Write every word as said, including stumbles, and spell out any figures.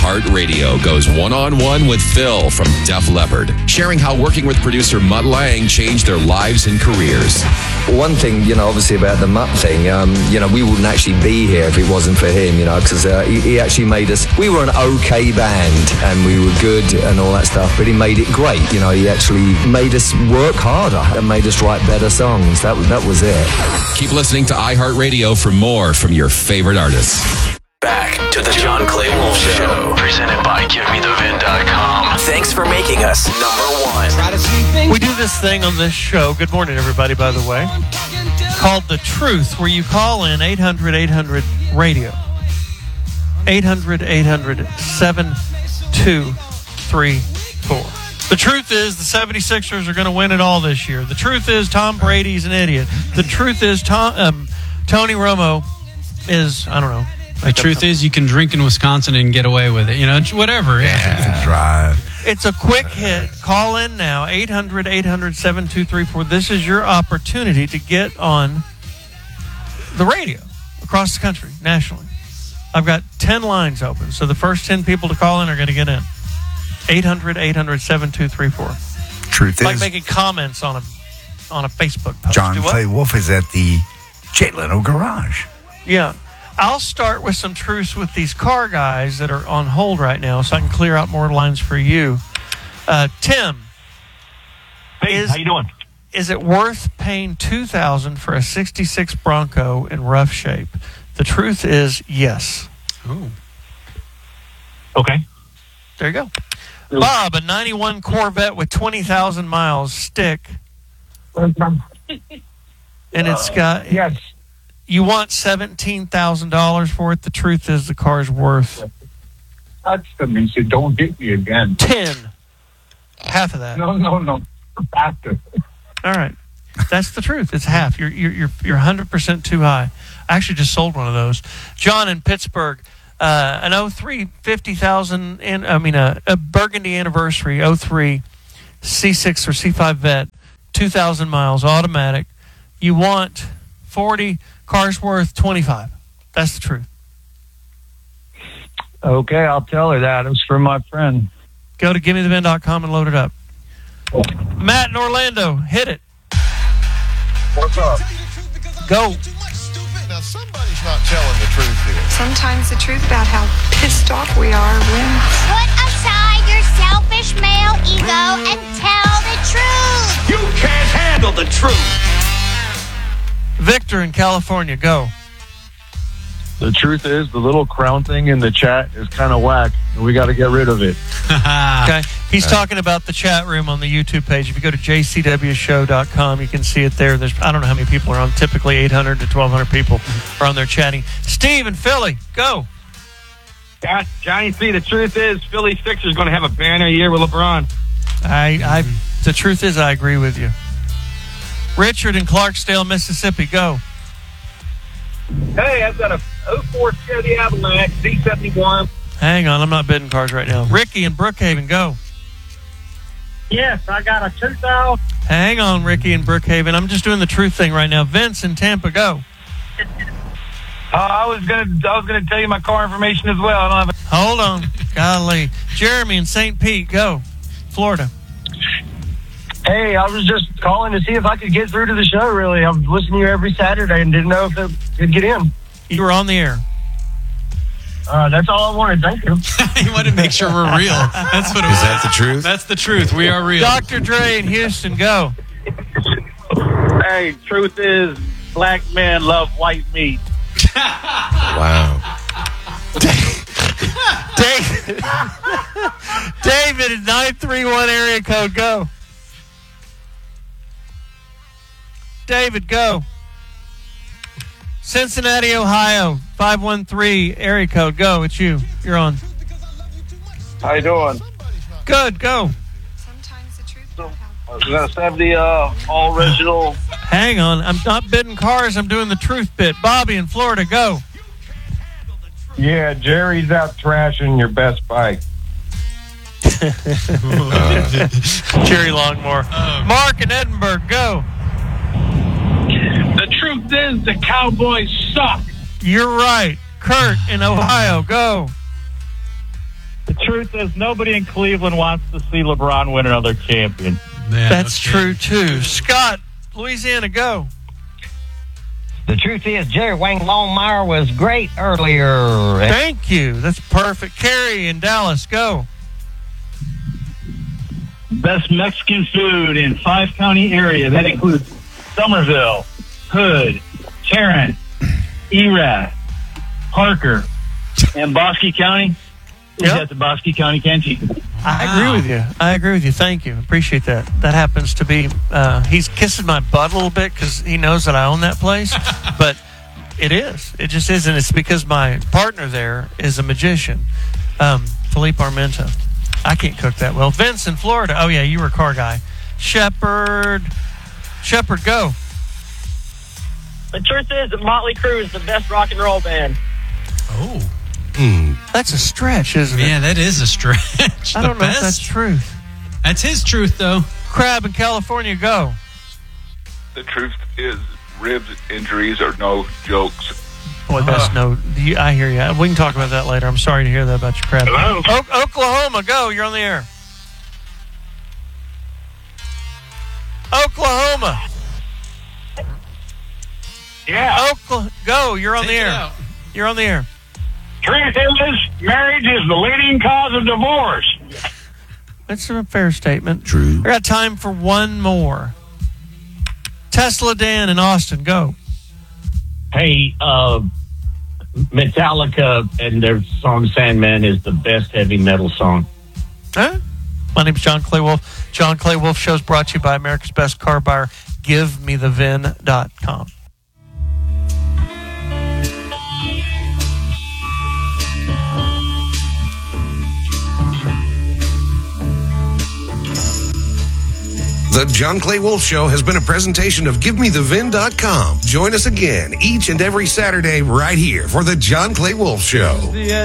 iHeartRadio goes one-on-one with Phil from Def Leppard, sharing how working with producer Mutt Lange changed their lives and careers. One thing, you know, obviously about the Mutt thing, um, you know, we wouldn't actually be here if it wasn't for him, you know, because uh, he, he actually made us, we were an okay band and we were good and all that stuff, but he made it great, you know, he actually made us work harder and made us write better songs. That, that was it. Keep listening to iHeartRadio for more from your favorite artists. Back to the John Clay Wolf Show, presented by Give Me The Vin dot com. Thanks for making us number one. We do this thing on this show, good morning everybody, by the way, called The Truth, where you call in eight hundred eight hundred radio. eight hundred eight hundred seven two three four. The truth is the seventy-sixers are going to win it all this year. The truth is Tom Brady's an idiot. The truth is Tom, um, Tony Romo is, I don't know. The truth is you can drink in Wisconsin and get away with it. You know, whatever. Yeah, drive. It's a quick hit. Call in now, eight hundred eight hundred seven two three four. This is your opportunity to get on the radio across the country, nationally. I've got ten lines open, so the first ten people to call in are going to get in. eight hundred eight hundred seven two three four. Truth like is, making comments on a on a Facebook post. John Clay Wolf is at the Jay Leno Garage. Yeah. I'll start with some truths with these car guys that are on hold right now so I can clear out more lines for you. Uh, Tim. Hey, is, how you doing? Is it worth paying two thousand dollars for a sixty-six Bronco in rough shape? The truth is yes. Ooh. Okay. There you go. Bob, a ninety-one Corvette with twenty thousand miles, stick. And it's got... Yes. You want seventeen thousand dollars for it. The truth is the car's worth... That's the means you don't hit me again. ten. Half of that. No, no, no. After. All right. That's the truth. It's half. You're you're you're you're one hundred percent too high. I actually just sold one of those. John in Pittsburgh, uh, an oh three fifty thousand, in, I mean, a, a Burgundy Anniversary oh three C six or C five Vet, two thousand miles, automatic. You want forty, car's worth twenty-five. That's the truth. Okay, I'll tell her that. It was from my friend. Go to give me the vin dot com and load it up. Matt in Orlando, hit it. What's up? Go. Now, somebody's not telling the truth here. Sometimes the truth about how pissed off we are wins. Put aside your selfish male ego and tell the truth. You can't handle the truth. Victor in California, go. The truth is, the little crown thing in the chat is kind of whack, and we got to get rid of it. Okay. He's talking about the chat room on the YouTube page. If you go to j c w show dot com, you can see it there. There's I don't know how many people are on. Typically eight hundred to twelve hundred people are on there chatting. Steve in Philly, go. Yeah, Johnny C, the truth is Philly Sixers going to have a banner year with LeBron. I, I, the truth is I agree with you. Richard in Clarksdale, Mississippi, go. Hey, I've got a oh four Chevy Avalanche D seventy-one. Hang on, I'm not bidding cars right now. Ricky in Brookhaven, go. Yes, I got a two thousand. Hang on, Ricky in Brookhaven. I'm just doing the truth thing right now. Vince in Tampa, go. Uh, I was gonna, I was gonna tell you my car information as well. I don't have a- Hold on, golly. Jeremy in Saint Pete, go. Florida. Hey, I was just calling to see if I could get through to the show, really. I'm listening to you every Saturday and didn't know if it could get in. You were on the air. Uh, that's all I wanted. Thank you. You wanted to make sure we're real. That's what it Is was. that the truth? That's the truth. We are real. Doctor Dre in Houston, go. Hey, truth is black men love white meat. Wow. David, David in nine three one area code, go. David, go. Cincinnati, Ohio, five one three area code, go. It's you. You're on. How you doing? Good, go. Sometimes the truth about how Let's have the uh, all original. Hang on. I'm not bidding cars. I'm doing the truth bit. Bobby in Florida, go. Yeah, Jerry's out trashing your best bike. uh. Jerry Longmore. Uh. Mark in Edinburgh, go. The truth is the Cowboys suck. You're right. Kurt in Ohio, go. The truth is, nobody in Cleveland wants to see LeBron win another champion. Yeah, That's okay. true, too. Scott, Louisiana, go. The truth is, Jerry Wayne Longmire was great earlier. Thank you. That's perfect. Carrie in Dallas, go. Best Mexican food in five county area. That includes Somerville, Hood, Tarrant, Erath, Parker, and Bosque County. Is Yep. that the Bosque County Canteen? I agree with you. I agree with you. Thank you. Appreciate that. That happens to be, uh, he's kissing my butt a little bit because he knows that I own that place. But it is. It just isn't. It's because my partner there is a magician, um, Felipe Armenta. I can't cook that well. Vince in Florida. Oh, yeah, you were a car guy. Shepard. Shepard, go. The truth is that Motley Crue is the best rock and roll band. Oh. Mm. That's a stretch, isn't it? Yeah, that is a stretch. I The don't know best. if that's truth. That's his truth, though. Crab in California, go. The truth is, ribs injuries are no jokes. Boy, that's no. You, I hear you. We can talk about that later. I'm sorry to hear that about your crab. Hello? O- Oklahoma, go. You're on the air. Oklahoma. Yeah. Oklahoma, go. You're on Take the it air. out. You're on the air. Truth is, marriage is the leading cause of divorce. That's a fair statement. True. I got time for one more. Tesla Dan in Austin, go. Hey, uh, Metallica and their song Sandman is the best heavy metal song. Huh? My name's John Clay Wolf. John Clay Wolf Show is brought to you by America's Best Car Buyer, give me the vin dot com. The John Clay Wolf Show has been a presentation of give me the vin dot com. Join us again each and every Saturday right here for the John Clay Wolf Show.